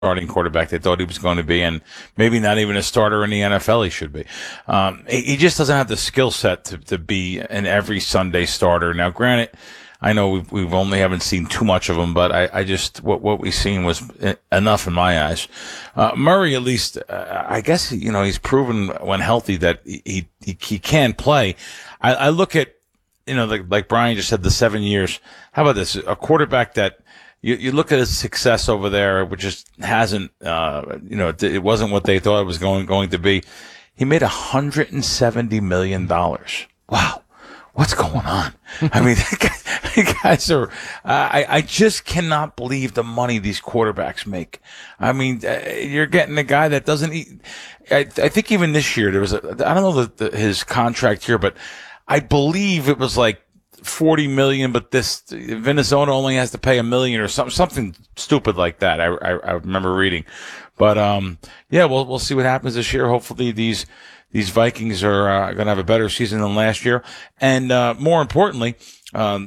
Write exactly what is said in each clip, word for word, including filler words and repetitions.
starting quarterback they thought he was going to be, and maybe not even a starter in the N F L he should be. Um, he, he just doesn't have the skill set to, to be an every Sunday starter. Now, granted, I know we've, we've only haven't seen too much of him, but I, I just, what, what we've seen was enough in my eyes. Uh, Murray, at least, uh, I guess, you know, he's proven when healthy that he, he, he can play. I, I look at, you know, like, like Brian just said, the seven years. How about this? A quarterback that, You, you look at his success over there, which just hasn't, uh, you know, it, it wasn't what they thought it was going, going to be. He made one hundred seventy million dollars. Wow. What's going on? I mean, you guys are, uh, I, I just cannot believe the money these quarterbacks make. I mean, uh, you're getting a guy that doesn't eat. I, I think even this year, there was a, I don't know the, the, his contract here, but I believe it was like forty million, but this Minnesota only has to pay a million or something, something stupid like that. I, I, I remember reading, but, um, yeah, we'll, we'll see what happens this year. Hopefully these, these Vikings are uh, going to have a better season than last year. And, uh, more importantly, um,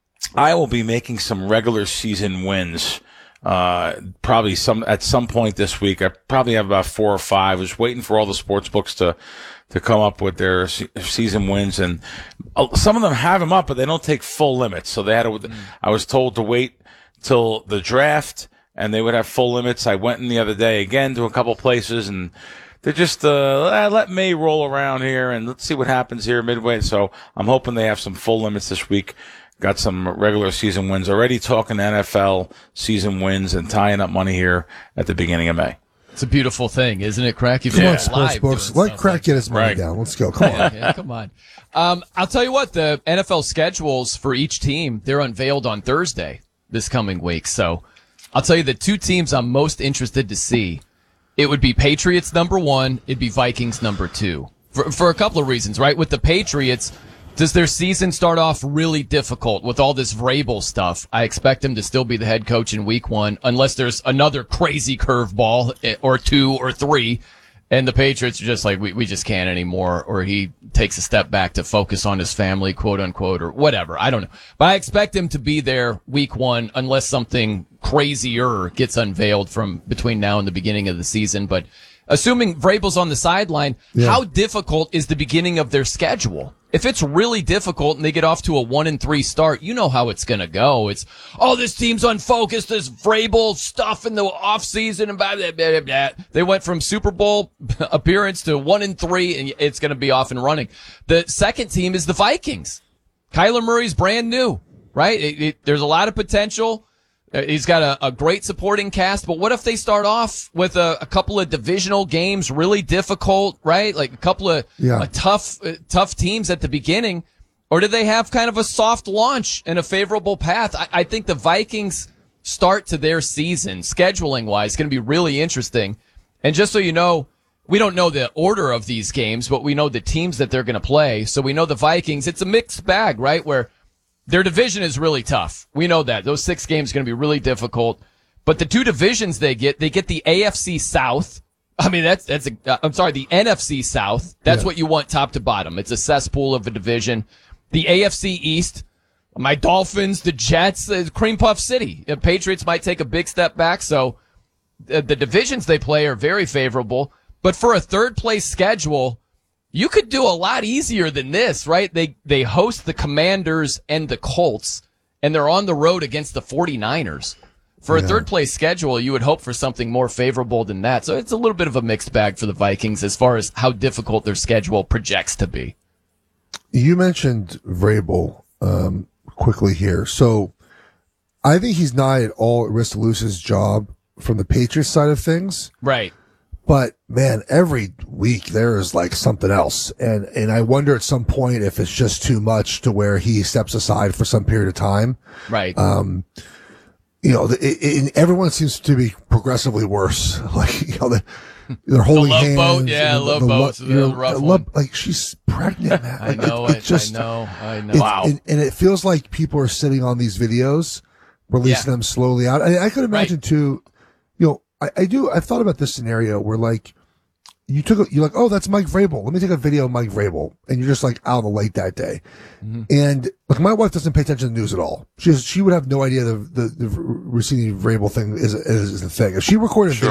I will be making some regular season wins, uh, probably some, at some point this week. I probably have about four or five. I was waiting for all the sports books to, to come up with their se- season wins, and some of them have them up, but they don't take full limits. So they had to, mm. I was told to wait till the draft, and they would have full limits. I went in the other day again to a couple places, and they're just, uh, let May roll around here, and let's see what happens here midway. So I'm hoping they have some full limits this week. Got some regular season wins already, talking N F L season wins and tying up money here at the beginning of May. It's a beautiful thing, isn't it, Crack? Come on, sports books. Let Crack get his money right. down. Let's go. Come on. yeah, yeah, come on. Um, I'll tell you what, the N F L schedules for each team, they're unveiled on Thursday this coming week. So I'll tell you the two teams I'm most interested to see. It would be Patriots number one. It'd be Vikings number two. For, for a couple of reasons, right? With the Patriots, does their season start off really difficult with all this Vrabel stuff? I expect him to still be the head coach in week one, unless there's another crazy curveball or two or three. And the Patriots are just like, we, we just can't anymore. Or he takes a step back to focus on his family, quote unquote, or whatever. I don't know. But I expect him to be there week one, unless something crazier gets unveiled from between now and the beginning of the season. But assuming Vrabel's on the sideline, yeah. How difficult is the beginning of their schedule? If it's really difficult and they get off to a one and three start, you know how it's going to go. It's, oh, this team's unfocused. There's Vrabel stuff in the off season and blah, blah, blah, blah. They went from Super Bowl appearance to one and three, and it's going to be off and running. The second team is the Vikings. Kyler Murray's brand new, right? It, it, there's a lot of potential. He's got a, a great supporting cast, but what if they start off with a, a couple of divisional games, really difficult, right? Like a couple of yeah. uh, tough, uh, tough teams at the beginning, or do they have kind of a soft launch and a favorable path? I, I think the Vikings start to their season, scheduling wise, going to be really interesting. And just so you know, we don't know the order of these games, but we know the teams that they're going to play. So we know the Vikings, it's a mixed bag, right? Where their division is really tough. We know that. Those six games are going to be really difficult. But the two divisions they get, they get the A F C South. I mean, that's, that's, a, uh, I'm sorry, the N F C South. That's yeah. what you want top to bottom. It's a cesspool of a division. The A F C East, my Dolphins, the Jets, uh, Cream Puff City. The Patriots might take a big step back. So uh, the divisions they play are very favorable. But for a third place schedule, you could do a lot easier than this, right? They they host the Commanders and the Colts, and they're on the road against the 49ers. For a yeah. third-place schedule, you would hope for something more favorable than that. So it's a little bit of a mixed bag for the Vikings as far as how difficult their schedule projects to be. You mentioned Vrabel um, quickly here. So I think he's not at all at risk to lose his job from the Patriots side of things. Right. But man, every week there is like something else. And, and I wonder at some point if it's just too much to where he steps aside for some period of time. Right. Um, you know, it, it, everyone seems to be progressively worse. Like, you know, the, they're holding the love hands. Boat, yeah, the, love the, boats. You know, rough love, like she's pregnant, man. I know it, it. just, I know. I know. It, wow. And, and it feels like people are sitting on these videos, releasing yeah. them slowly out. I, I could imagine right. too, you know, I, I do, I've thought about this scenario where like, you took, a, you're like, oh, that's Mike Vrabel. Let me take a video of Mike Vrabel. And you're just like out on the lake that day. Mm-hmm. And like my wife doesn't pay attention to the news at all. She has, she would have no idea the, the, the Rossini Vrabel thing is, is, is the thing. If she recorded a Sure.